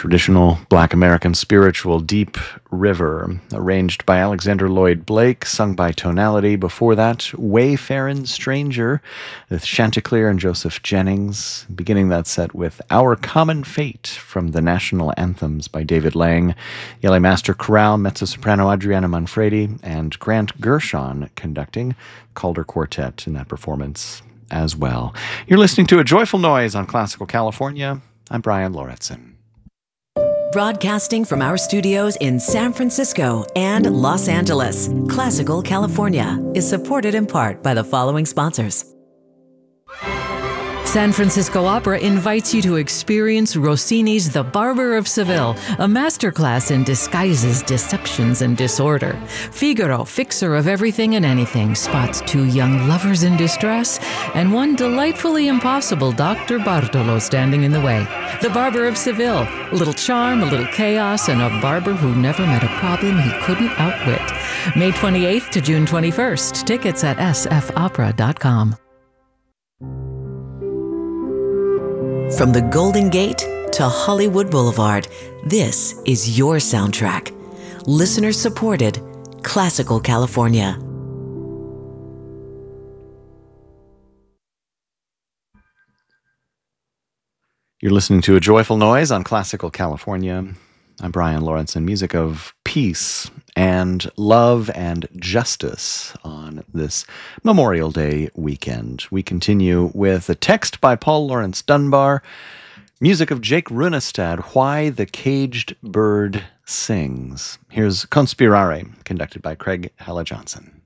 traditional Black American spiritual Deep River, arranged by Alexander Lloyd Blake, sung by Tonality. Before that, Wayfarin' Stranger with Chanticleer and Joseph Jennings, beginning that set with Our Common Fate from the National Anthems by David Lang, Yele Master Chorale, mezzo-soprano Adriana Manfredi, and Grant Gershon conducting, Calder Quartet in that performance as well. You're listening to A Joyful Noise on Classical California. I'm Brian Lauritsen. Broadcasting from our studios in San Francisco and Los Angeles, Classical California is supported in part by the following sponsors. San Francisco Opera invites you to experience Rossini's The Barber of Seville, a masterclass in disguises, deceptions, and disorder. Figaro, fixer of everything and anything, spots two young lovers in distress and one delightfully impossible Dr. Bartolo standing in the way. The Barber of Seville, a little charm, a little chaos, and a barber who never met a problem he couldn't outwit. May 28th to June 21st. Tickets at sfopera.com. From the Golden Gate to Hollywood Boulevard, this is your soundtrack. Listener supported, Classical California. You're listening to A Joyful Noise on Classical California. I'm Brian Lauritsen. Music of peace and love and justice on this Memorial Day weekend. We continue with a text by Paul Laurence Dunbar, music of Jake Runestad, Why the Caged Bird Sings. Here's Conspirare, conducted by Craig Hella Johnson.